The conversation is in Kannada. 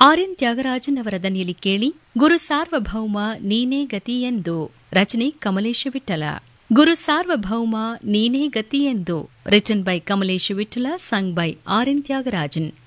ಆರ್ಎನ್ ತ್ಯಾಗರಾಜನ್ ಅವರ ದನಿಯಲ್ಲಿ ಕೇಳಿ ಗುರು ಸಾರ್ವಭೌಮ ನೀನೇ ಗತಿಯೆಂದು. ರಚನೆ ಕಮಲೇಶ ವಿಠಲ. ಗುರು ಸಾರ್ವಭೌಮ ನೀನೇ ಗತಿಯೆಂದು written by Kamalesh Vittala, sung by RN Thyagarajan.